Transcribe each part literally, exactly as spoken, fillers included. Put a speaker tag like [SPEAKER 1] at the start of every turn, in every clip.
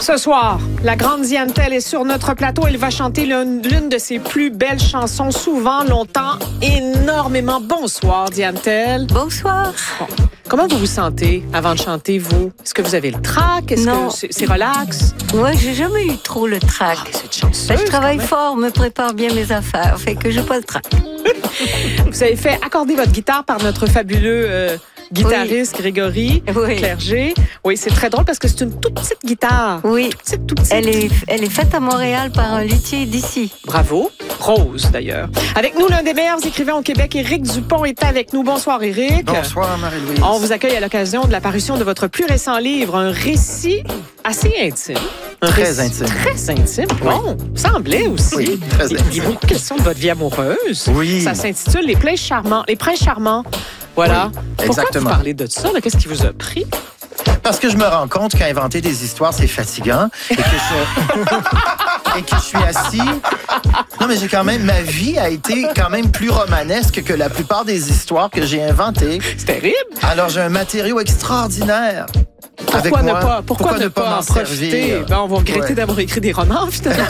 [SPEAKER 1] Ce soir, la grande Diane Tell est sur notre plateau. Elle va chanter l'une, l'une de ses plus belles chansons, souvent, longtemps, énormément. Bonsoir, Diane Tell.
[SPEAKER 2] Bonsoir.
[SPEAKER 1] Bon. Comment vous vous sentez avant de chanter, vous? Est-ce que vous avez le trac? Est-ce
[SPEAKER 2] non.
[SPEAKER 1] que c'est, c'est relax?
[SPEAKER 2] Moi, j'ai jamais eu trop le trac.
[SPEAKER 1] Ah, c'est chanceuse,
[SPEAKER 2] ben, je travaille fort, me prépare bien mes affaires, fait que j'ai pas le trac.
[SPEAKER 1] Vous avez fait accorder votre guitare par notre fabuleux euh, guitariste oui. Grégory
[SPEAKER 2] oui.
[SPEAKER 1] Clerget. Oui, c'est très drôle parce que c'est une toute petite guitare.
[SPEAKER 2] Oui.
[SPEAKER 1] Toute petite, toute petite.
[SPEAKER 2] Elle est, elle est faite à Montréal par un luthier d'ici.
[SPEAKER 1] Bravo. Rose, d'ailleurs. Avec nous, l'un des meilleurs écrivains au Québec, Éric Dupont, est avec nous. Bonsoir, Éric.
[SPEAKER 3] Bonsoir, Marie-Louise.
[SPEAKER 1] On vous accueille à l'occasion de la parution de votre plus récent livre, un récit assez intime. Un
[SPEAKER 3] très
[SPEAKER 1] récit
[SPEAKER 3] intime.
[SPEAKER 1] Très intime. Bon, oui. Semblait aussi.
[SPEAKER 3] Oui, très intime.
[SPEAKER 1] Il y a beaucoup de questions de votre vie amoureuse.
[SPEAKER 3] Oui.
[SPEAKER 1] Ça s'intitule Les princes charmants. Les princes charmants. Voilà.
[SPEAKER 3] Oui,
[SPEAKER 1] Pourquoi
[SPEAKER 3] exactement.
[SPEAKER 1] vous parlez de ça? Là? Qu'est-ce qui vous a pris?
[SPEAKER 3] Parce que je me rends compte qu'inventer des histoires, c'est fatigant et que je, et que je suis assis. Non, mais j'ai quand même... Ma vie a été quand même plus romanesque que la plupart des histoires que j'ai inventées.
[SPEAKER 1] C'est terrible.
[SPEAKER 3] Alors, j'ai un matériau extraordinaire.
[SPEAKER 1] Pourquoi
[SPEAKER 3] avec
[SPEAKER 1] ne
[SPEAKER 3] moi.
[SPEAKER 1] pas, pourquoi
[SPEAKER 3] pourquoi
[SPEAKER 1] ne pas, pas en profiter? Ben, on va regretter ouais. d'avoir écrit des romans, finalement.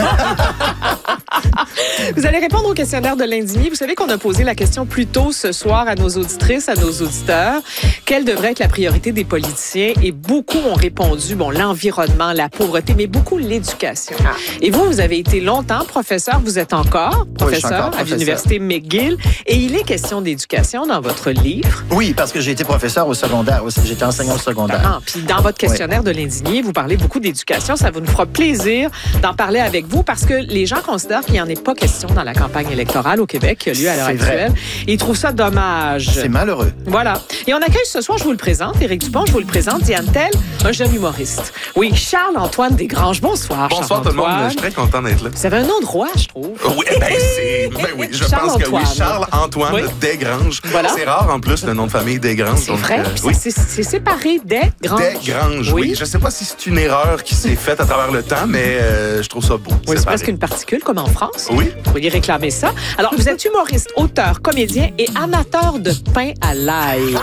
[SPEAKER 1] Vous allez répondre au questionnaire de l'indigné. Vous savez qu'on a posé la question plus tôt ce soir à nos auditrices, à nos auditeurs. Quelle devrait être la priorité des politiciens? Et beaucoup ont répondu, bon, l'environnement, la pauvreté, mais beaucoup l'éducation. Ah. Et vous, vous avez été longtemps professeur. Vous êtes encore professeur, oui, encore professeur. à l'Université McGill. Et il est question d'éducation dans votre livre.
[SPEAKER 3] Oui, parce que j'ai été professeur au secondaire aussi. J'étais enseignant au secondaire.
[SPEAKER 1] Ah, puis dans votre questionnaire oui. de l'indigné, vous parlez beaucoup d'éducation. Ça nous fera plaisir d'en parler avec vous parce que les gens considèrent qu'il n'y en est pas question dans la campagne électorale au Québec qui a lieu à l'heure actuelle. Vrai. Et ils trouvent ça dommage.
[SPEAKER 3] C'est malheureux.
[SPEAKER 1] Voilà. Et on accueille ce soir, je vous le présente, Éric Dupont, je vous le présente, Diane Tell, un jeune humoriste. Oui, Charles-Antoine Desgranges. Bonsoir,
[SPEAKER 4] Bonsoir tout le monde, je suis très content d'être là.
[SPEAKER 1] Vous avez un nom de roi, je trouve.
[SPEAKER 4] Oui, ben, c'est, ben oui, je pense que oui. Charles-Antoine oui. Desgranges. Voilà. C'est rare en plus le nom de famille Desgranges.
[SPEAKER 1] C'est donc, vrai, euh, oui. c'est, c'est séparé Desgranges.
[SPEAKER 4] Desgranges, oui. oui. Je ne sais pas si c'est une erreur qui s'est faite à travers le temps, mais euh, je trouve ça beau.
[SPEAKER 1] Oui, c'est presque une particule comme en France.
[SPEAKER 4] Oui.
[SPEAKER 1] Vous pourriez réclamer ça. Alors, vous êtes humoriste, auteur, comédien et amateur de pain à l'ail.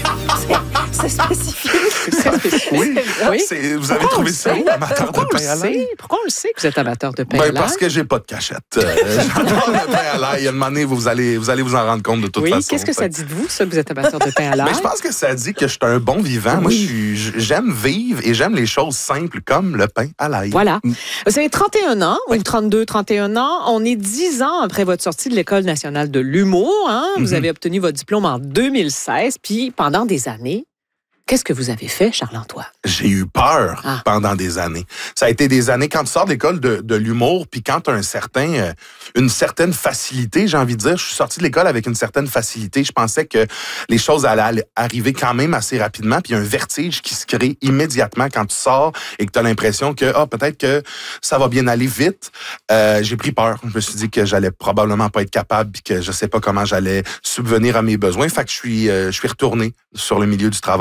[SPEAKER 2] C'est spécifique.
[SPEAKER 1] C'est spécifique.
[SPEAKER 4] Oui.
[SPEAKER 1] oui.
[SPEAKER 4] C'est, vous avez trouvé ça, amateur
[SPEAKER 1] Pourquoi
[SPEAKER 4] de pain à l'ail?
[SPEAKER 1] Pourquoi on le sait que vous êtes amateur de pain
[SPEAKER 4] ben,
[SPEAKER 1] à l'ail?
[SPEAKER 4] Parce que j'ai pas de cachette. Euh, j'adore le pain à l'ail. Il y a une année, vous allez, vous allez vous en rendre compte de toute
[SPEAKER 1] oui,
[SPEAKER 4] façon.
[SPEAKER 1] Oui, qu'est-ce que ça dit de vous, ça, que vous êtes amateur de pain à l'ail?
[SPEAKER 4] Ben, je pense que ça dit que je suis un bon vivant. Oui. Moi, je suis, j'aime vivre et j'aime les choses simples comme le pain à l'ail.
[SPEAKER 1] Voilà. Vous avez trente et un ans, oui. ou trente-deux, trente et un ans. On est dix ans après votre sortie de l'École nationale de l'humour. Hein? Mm-hmm. Vous avez obtenu votre diplôme en deux mille seize. Puis, pendant des années, qu'est-ce que vous avez fait, Charles-Antoine?
[SPEAKER 4] J'ai eu peur ah. pendant des années. Ça a été des années, quand tu sors de l'école de, de l'humour, puis quand tu as un certain, euh, une certaine facilité, j'ai envie de dire, je suis sorti de l'école avec une certaine facilité. Je pensais que les choses allaient arriver quand même assez rapidement, puis il y a un vertige qui se crée immédiatement quand tu sors et que tu as l'impression que ah, peut-être que ça va bien aller vite. Euh, j'ai pris peur. Je me suis dit que j'allais probablement pas être capable, puis que je sais pas comment j'allais subvenir à mes besoins. Fait que je suis, euh, je suis retourné sur le milieu du travail.